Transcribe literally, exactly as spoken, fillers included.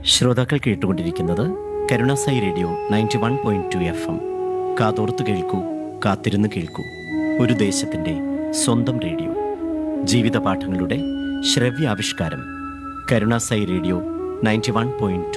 ശ്രോതാക്കൾ കേട്ടുകൊണ്ടിരിക്കുന്നത് Karunasai radio ninety one point two F M. കാതോർത്ത് കേൾക്കൂ, കാത്തിരുന്ന് കേൾക്കൂ. ഒരു ദേശത്തിൻ്റെ സ്വന്തം റേഡിയോ. ജീവിത പാഠങ്ങളുടെ ശ്രവ്യാവിഷ്കാരം. Karunasai radio ninety one point